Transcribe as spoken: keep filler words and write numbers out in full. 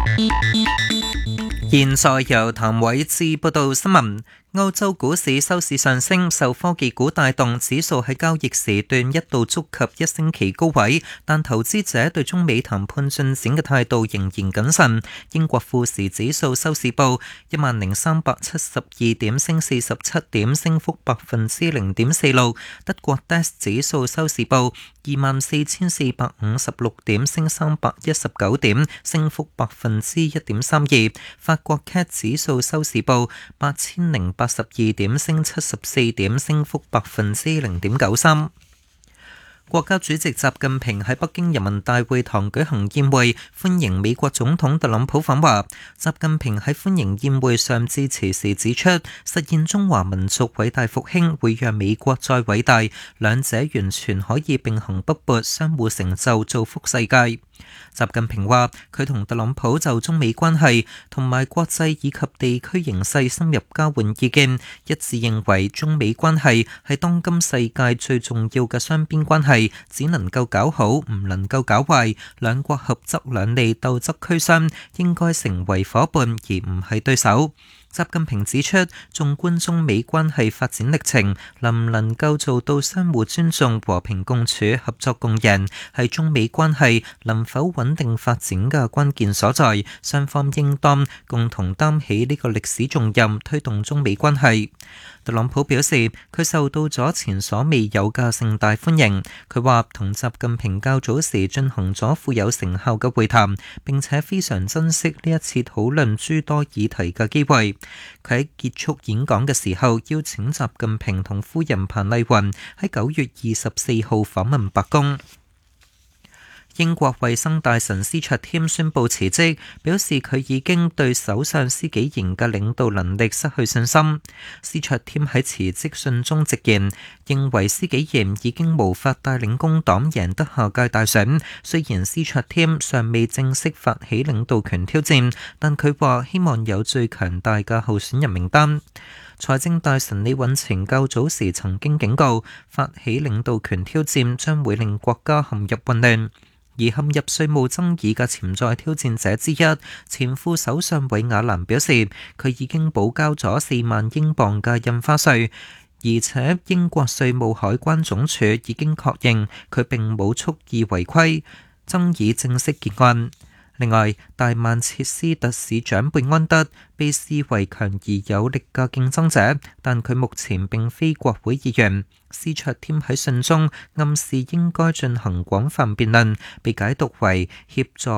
現在由譚偉智報道新聞。歐洲股市收市上升，受科技股帶動，指數喺交易時段一度觸及一星期高位，但投資者對中美談判進展嘅態度仍然謹慎。英國富時指數收市報一萬零三百七十二點，升四十七點，升幅百分之零點四六。德國 D A X 指數收市報二萬四千四百五十六點，升三百一十九點，升幅百分之一點三二。法國 C A C 指數收市報八千零八十二點，升七十四點，升幅百分之零點九三。國家主席習近平喺北京人民大會堂舉行宴會，歡迎美國總統特朗普訪華。習近平喺歡迎宴會上致辭時指出，實現中華民族偉大復興會讓美國再偉大，兩者完全可以並行不悖，相互成就，造福世界。習近平話：佢同特朗普就中美關係同埋國際以及地區形勢深入交換意見，一致認為中美關係係當今世界最重要嘅雙邊關係，只能夠搞好，唔能夠搞壞。兩國合則兩利，鬥則俱傷，應該成為夥伴而唔係對手。習近平指出，縱觀中美關係發展歷程，能唔能夠做到相互尊重、和平共處、合作共贏，係中美關係能否穩定發展嘅關鍵所在。雙方應當共同擔起呢個歷史重任，推動中美關係。特朗普表示，佢受到咗前所未有嘅盛大歡迎。佢話同習近平較早時進行咗富有成效嘅會談，並且非常珍惜呢一次討論諸多議題嘅機會。佢喺結束演講嘅時候，邀請習近平同夫人彭麗雲喺九月二十四號訪問白宮。英國衛生大臣斯卓添宣布辭職，表示佢已經對首相施紀賢嘅領導能力失去信心。斯卓添喺辭職信中直言，認為施紀賢已經無法帶領工黨贏得下屆大選。雖然斯卓添尚未正式發起領導權挑戰，但佢話希望有最強大嘅候選人名單。財政大臣李允晴較早時曾經警告，發起領導權挑戰將會令國家陷入混亂。而陷入稅務爭議嘅潛在挑戰者之一，前副首相韋亞蘭表示，佢已經補交咗四萬英鎊嘅印花稅，而且英國稅務海關總署已經確認佢並冇蓄意違規，爭議正式結案。另外，大曼徹斯特市長貝安德被視為強而有力嘅競爭者，但佢目前並非國會議員。斯卓添喺信中暗示應該進行廣泛辯論，被解讀為協助